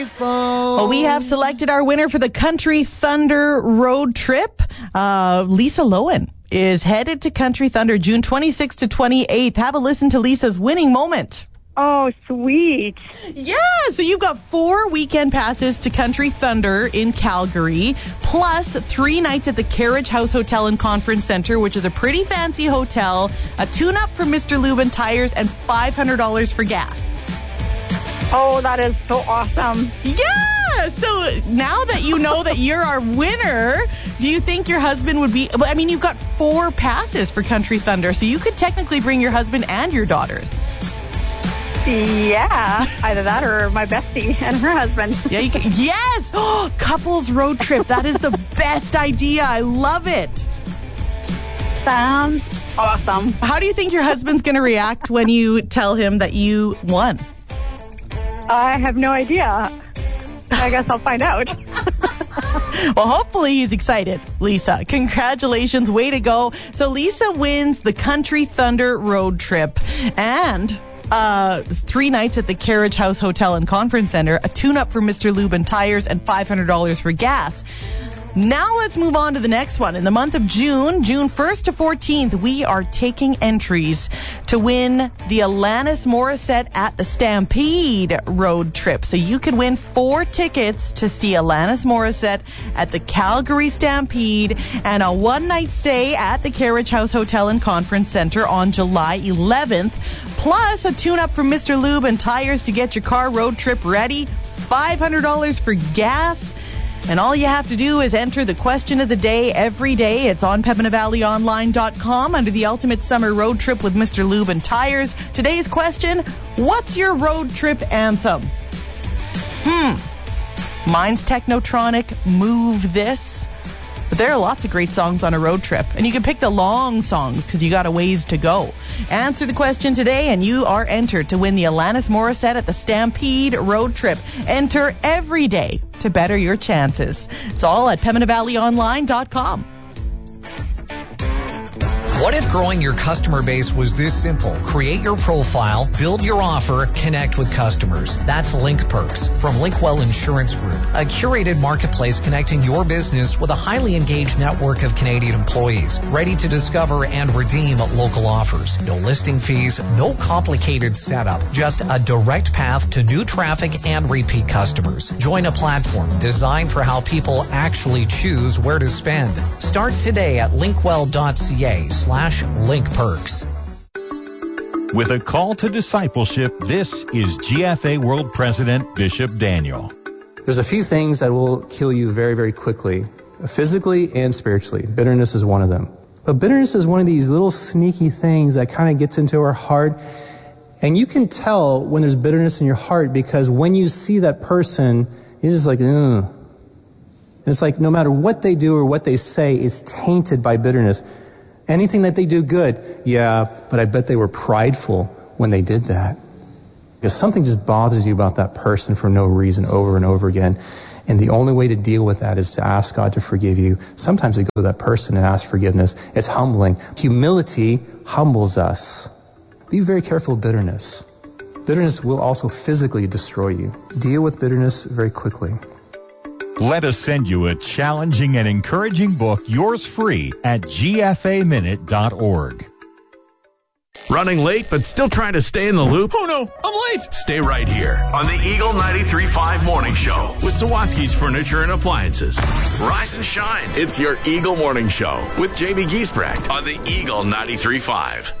Well, we have selected our winner for the Country Thunder road trip. Lisa Lohan is headed to Country Thunder June 26th to 28th. Have a listen to Lisa's winning moment. Oh, sweet. Yeah, so you've got 4 weekend passes to Country Thunder in Calgary, plus 3 nights at the Carriage House Hotel and Conference Center, which is a pretty fancy hotel, a tune-up for Mr. Lube and Tires, and $500 for gas. Oh, that is so awesome. Yeah! So now that you know that you're our winner, do you think your husband would be... I mean, you've got 4 passes for Country Thunder, so you could technically bring your husband and your daughters. Yeah, either that or my bestie and her husband. Yeah, you can. Yes! Oh, couples road trip. That is the best idea. I love it. Sounds awesome. How do you think your husband's going to react when you tell him that you won? I have no idea. I guess I'll find out. Well, hopefully he's excited. Lisa, congratulations. Way to go. So Lisa wins the Country Thunder road trip and 3 nights at the Carriage House Hotel and Conference Center, a tune-up for Mr. Lube and Tires, and $500 for gas. Now let's move on to the next one. In the month of June 1st to 14th, we are taking entries to win the Alanis Morissette at the Stampede road trip. So you can win 4 tickets to see Alanis Morissette at the Calgary Stampede and a one-night stay at the Carriage House Hotel and Conference Center on July 11th, plus a tune-up from Mr. Lube and Tires to get your car road trip ready, $500 for gas. And all you have to do is enter the question of the day every day. It's on PembinaValleyOnline.com under the Ultimate Summer Road Trip with Mr. Lube and Tires. Today's question, what's your road trip anthem? Mine's Technotronic, Move This. But there are lots of great songs on a road trip. And you can pick the long songs because you got a ways to go. Answer the question today and you are entered to win the Alanis Morissette at the Stampede road trip. Enter every day to better your chances. It's all at PembinaValleyOnline.com. What if growing your customer base was this simple? Create your profile, build your offer, connect with customers. That's Link Perks from Linkwell Insurance Group, a curated marketplace connecting your business with a highly engaged network of Canadian employees, ready to discover and redeem local offers. No listing fees, no complicated setup, just a direct path to new traffic and repeat customers. Join a platform designed for how people actually choose where to spend. Start today at linkwell.ca/linkperks. With a call to discipleship, this is GFA World President Bishop Daniel. There's a few things that will kill you very, very quickly, physically and spiritually. Bitterness is one of them. But bitterness is one of these little sneaky things that kind of gets into our heart. And you can tell when there's bitterness in your heart because when you see that person, you're just like, ugh. And it's like no matter what they do or what they say is tainted by bitterness. Anything that they do good, yeah, but I bet they were prideful when they did that. Because something just bothers you about that person for no reason over and over again. And the only way to deal with that is to ask God to forgive you. Sometimes to go to that person and ask forgiveness. It's humbling. Humility humbles us. Be very careful of bitterness. Bitterness will also physically destroy you. Deal with bitterness very quickly. Let us send you a challenging and encouraging book, yours free, at gfaminute.org. Running late but still trying to stay in the loop? Oh no, I'm late! Stay right here on the Eagle 93.5 Morning Show with Sawatsky's Furniture and Appliances. Rise and shine. It's your Eagle Morning Show with Jamie Giesbrecht on the Eagle 93.5.